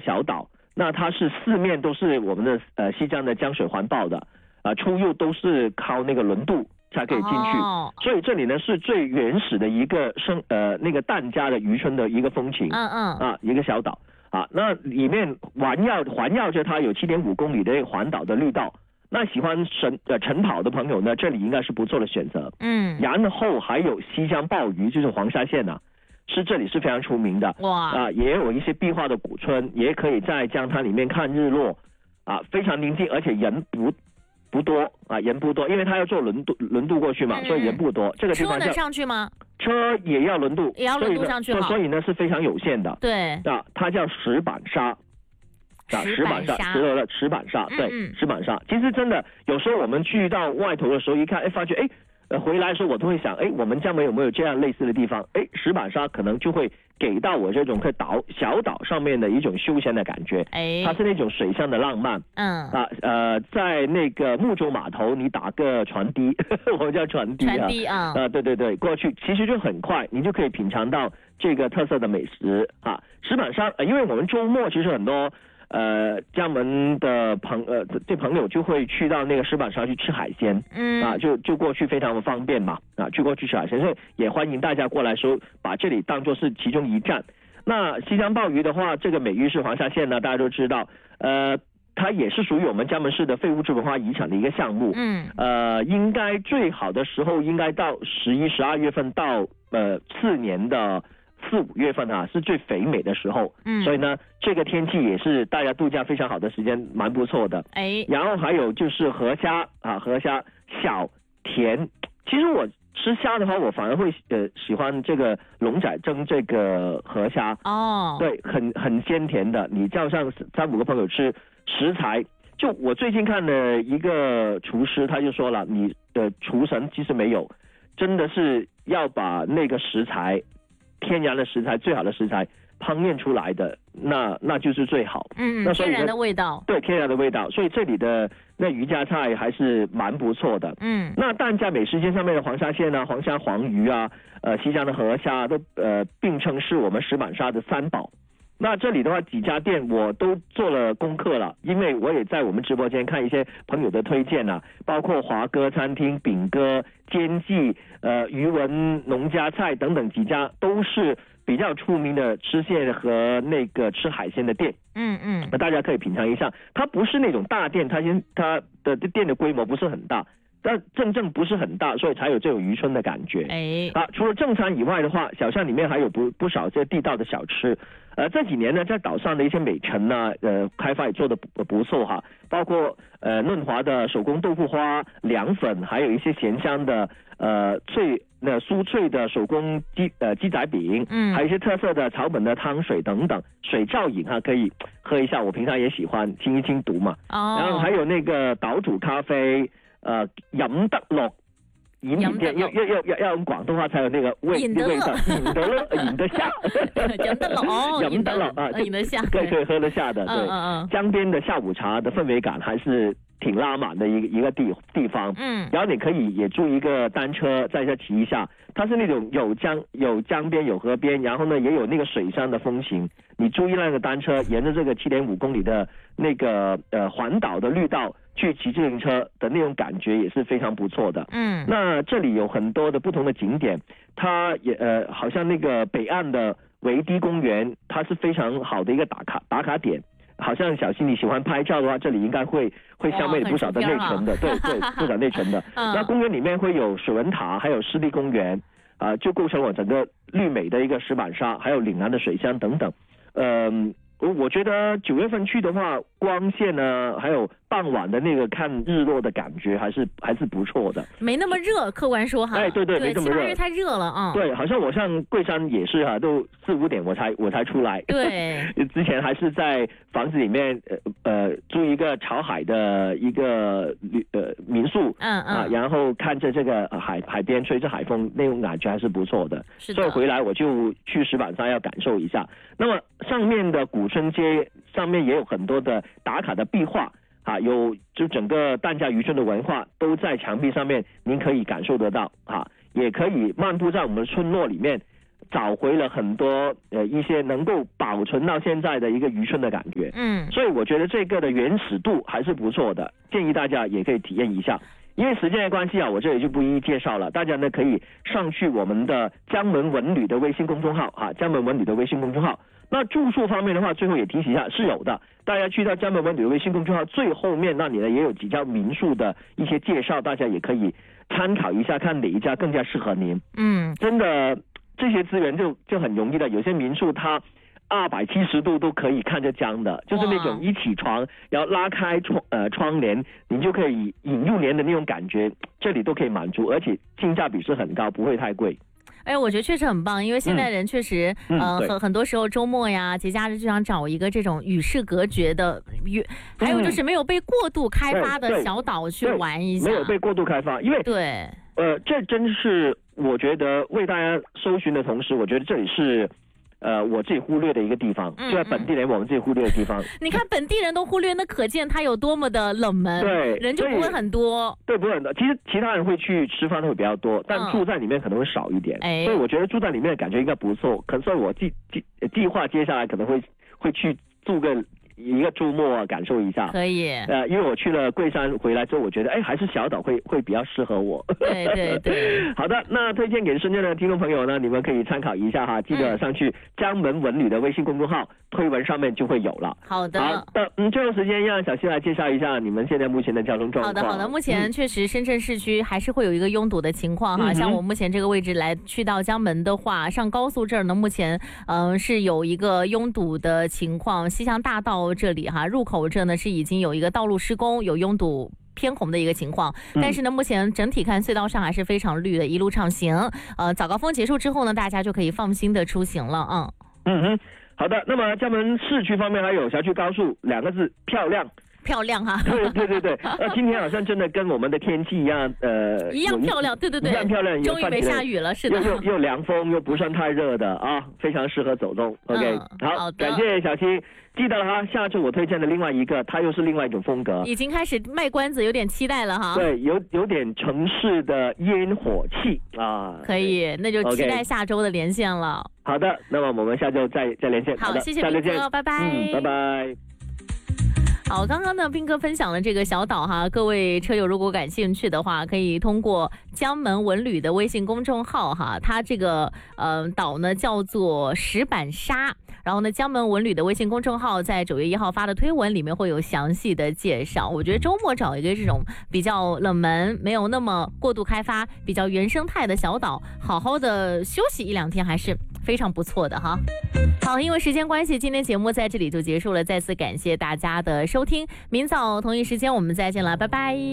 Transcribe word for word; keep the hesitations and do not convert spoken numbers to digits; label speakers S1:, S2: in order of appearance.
S1: 小岛，那它是四面都是我们的呃西江的江水环抱的，啊、呃、出入都是靠那个轮渡才可以进去，哦、所以这里呢是最原始的一个生呃那个疍家的渔村的一个风情，
S2: 嗯嗯
S1: 啊一个小岛啊，那里面环绕环绕着它有七点五公里的环岛的绿道。那喜欢晨呃晨跑的朋友呢，这里应该是不错的选择。
S2: 嗯，
S1: 然后还有西江鲍鱼，就是黄沙县啊，是这里是非常出名的。
S2: 哇
S1: 啊、呃，也有一些壁画的古村，也可以在江滩里面看日落，啊，非常宁静，而且人不不多啊，人不多，因为他要坐轮渡轮渡过去嘛，嗯、所以人不多。这个地方
S2: 车能上去吗？
S1: 车也要轮渡，
S2: 也要轮渡上去，
S1: 所以呢是非常有限的。
S2: 对
S1: 啊，它叫石板沙。啊，石板沙，石头的石板沙，对，嗯嗯石板沙。其实真的，有时候我们去到外头的时候，一看，哎，发觉，哎，呃，回来的时候我都会想，哎，我们江门有没有这样类似的地方？哎，石板沙可能就会给到我这种在岛小岛上面的一种休闲的感觉。
S2: 哎，
S1: 它是那种水上的浪漫。
S2: 嗯。
S1: 啊，呃，在那个木舟码头，你打个船的，我们叫船的啊。
S2: 船的啊。
S1: 啊，对对对，过去其实就很快，你就可以品尝到这个特色的美食啊。石板沙，呃，因为我们周末其实很多。呃，江门的朋呃这朋友就会去到那个石板沙去吃海鲜，
S2: 嗯
S1: 啊，就就过去非常的方便嘛，啊，去过去吃海鲜，所以也欢迎大家过来说把这里当作是其中一站。那西江鲍鱼的话，这个美誉是黄沙县呢，大家都知道，呃，它也是属于我们江门市的非物质文化遗产的一个项目，
S2: 嗯，
S1: 呃，应该最好的时候应该到十一、十二月份到呃次年的。四五月份啊，是最肥美的时候，
S2: 嗯，
S1: 所以呢，这个天气也是大家度假非常好的时间，蛮不错的。
S2: 哎，
S1: 然后还有就是河虾啊，河虾小甜。其实我吃虾的话，我反而会呃喜欢这个龙仔蒸这个河虾
S2: 哦，
S1: 对，很很鲜甜的。你叫上三五个朋友吃，食材就我最近看的一个厨师他就说了，你的厨神其实没有，真的是要把那个食材。天然的食材，最好的食材烹饪出来的，那那就是最好。
S2: 嗯，那天然的味道。
S1: 对，天然的味道。所以这里的那渔家菜还是蛮不错的。
S2: 嗯，
S1: 那疍家美食街上面的黄沙县啊、黄沙黄鱼啊、呃西江的河虾都呃并称是我们石板沙的三宝。那这里的话，几家店我都做了功课了，因为我也在我们直播间看一些朋友的推荐啊，包括华哥餐厅、炳哥、坚记、呃余文农家菜等等几家，都是比较出名的吃蟹和那个吃海鲜的店。
S2: 嗯嗯，
S1: 那大家可以品尝一下，它不是那种大店，它先它的店的规模不是很大。但正正不是很大，所以才有这种渔村的感觉。
S2: 哎，
S1: 啊，除了正餐以外的话，小巷里面还有不不少这地道的小吃。呃，这几年呢，在岛上的一些美城呢，呃，开发也做得不不错哈，包括呃润滑的手工豆腐花、凉粉，还有一些咸香的呃脆那酥脆的手工鸡呃鸡仔饼，
S2: 嗯，
S1: 还有一些特色的草本的汤水等等，水照饮哈可以喝一下，我平常也喜欢清一清毒嘛。
S2: 哦，
S1: 然后还有那个岛煮咖啡。呃，飲得落，飲得要要要要要用廣東話才有那個味味道，飲得樂，飲得下，
S2: 飲得落，
S1: 飲得落啊，
S2: 飲得下，
S1: 可以可以喝得下的，對，
S2: 嗯嗯
S1: 江邊的下午茶的氛圍感還是挺拉滿的一個一個地地方，
S2: 嗯，
S1: 然後你可以也租一個單車在這騎一下，它是那種有江有江邊有河邊，然後呢也有那個水上的風情，你租一輛個單車，沿着這個七點五公里的那個呃環島的綠道。去騎自行車的那種感覺也是非常不錯的。
S2: 嗯，
S1: 那這裡有很多的不同的景點，它也呃，好像那個北岸的維堤公園，它是非常好的一個打卡打卡點。好像小新你喜歡拍照的話，這裡應該會會消滅不少的內存的，對對，不少內存的。嗯、那公園裡面會有水文塔，還有濕地公園，啊、呃，就構成了整個綠美的一個石板沙，還有嶺南的水鄉等等。嗯、呃。我覺得九月份去的話，光線呢，還有傍晚的那個看日落的感覺，還是還是不錯的。
S2: 沒那麼熱，客觀說哈。
S1: 哎，對對，
S2: 對
S1: 沒這麼熱。
S2: 七八月太熱了啊。
S1: 對，好像我上桂山也是哈、啊，都四五點我才我才出來。
S2: 對。
S1: 之前還是在房子裡面，呃呃，租一個朝海的一個呃民宿。
S2: 嗯嗯。
S1: 啊，然後看着這個海海邊吹着海風，那種感覺還是不錯的。
S2: 是的。
S1: 所以回來我就去石板山要感受一下。那麼上面的古村街上面也有很多的打卡的壁畫啊，有就整個疍家漁村的文化都在牆壁上面，您可以感受得到啊，也可以漫步在我們村落裡面， 找回了很多呃一些能够保存到现在的一个渔村的感觉。
S2: 嗯，
S1: 所以我觉得这个的原始度还是不错的，建议大家也可以体验一下。因为时间的关系啊，我这里就不一一介绍了，大家呢可以上去我们的江门文旅的微信公众号啊，江门文旅的微信公众号。那住宿方面的话，最后也提醒一下，是有的。大家去到江门文旅的微信公众号最后面那里呢，也有几家民宿的一些介绍，大家也可以参考一下，看哪一家更加适合您。
S2: 嗯，
S1: 真的这些资源就就很容易的，有些民宿它二百七十度都可以看着江的，就是那种一起床然后拉开窗呃窗帘，你就可以引入帘的那种感觉，这里都可以满足，而且性价比是很高，不会太贵。
S2: 哎，我觉得确实很棒，因为现在人确实，
S1: 嗯、
S2: 呃，
S1: 嗯
S2: 很很多时候周末呀、节假日就想找一个这种与世隔绝的，与还有就是没有被过度开发的小岛去玩一下。
S1: 没有被过度开发，因为
S2: 对，
S1: 呃，这真是我觉得为大家搜寻的同时，我觉得这里是。呃，我自己忽略的一个地方，
S2: 嗯、
S1: 就在本地人我们自己忽略的地方。
S2: 你看本地人都忽略，那可见它有多么的冷门，
S1: 对，
S2: 人就不会很多。
S1: 对，不会很多。其实其他人会去吃饭的会比较多，但住在里面可能会少一点。
S2: 嗯、
S1: 所以我觉得住在里面的感觉应该不错。可所以我计计计划接下来可能会会去住个。一个周末啊，感受一下
S2: 可以。
S1: 呃，因为我去了桂山回来之后，我觉得哎，还是小岛会会比较适合我。
S2: 对对对。
S1: 好的，那推荐给深圳的听众朋友呢，你们可以参考一下哈，记得上去江门文旅的微信公众号、嗯、推文上面就会有了。
S2: 好的。
S1: 好的，嗯，最后时间让小希来介绍一下你们现在目前的交通状况。
S2: 好的好的，目前确实深圳市区还是会有一个拥堵的情况哈，嗯、像我目前这个位置来去到江门的话，上高速这儿呢，目前嗯、呃、是有一个拥堵的情况，西乡大道这里哈入口这呢是已经有一个道路施工，有拥堵偏红的一个情况，但是呢，目前整体看隧道上还是非常绿的，一路畅行。呃，早高峰结束之后呢，大家就可以放心的出行了。嗯
S1: 嗯哼，好的。那么江门市区方面还有辖区高速两个字，漂亮。
S2: 漂亮哈、啊，
S1: 对对对对，呃，今天好像真的跟我们的天气一样，呃，
S2: 一样漂亮，对对对，
S1: 一样漂亮，
S2: 终于没下雨了，是的，
S1: 又又又凉风，又不算太热的啊，非常适合走动。OK，、嗯、好，
S2: 好
S1: 感谢小七，记得了哈，下次我推荐的另外一个，它又是另外一种风格，
S2: 已经开始卖关子，有点期待了哈。
S1: 对，有有点城市的烟火气啊，
S2: 可以，那就期待下周的连线了。
S1: Okay. 好的，那么我们下周再再连线。
S2: 好，
S1: 好的，
S2: 谢谢斌哥，拜拜，
S1: 嗯，拜拜。
S2: 好，刚刚呢，斌哥分享了这个小岛哈，各位车友如果感兴趣的话，可以通过江门文旅的微信公众号哈，它这个呃岛呢叫做石板沙，然后呢江门文旅的微信公众号在九月一号发的推文里面会有详细的介绍。我觉得周末找一个这种比较冷门、没有那么过度开发、比较原生态的小岛，好好的休息一两天还是非常不错的哈。好，因为时间关系，今天节目在这里就结束了，再次感谢大家的收听，明早同一时间我们再见了，拜拜。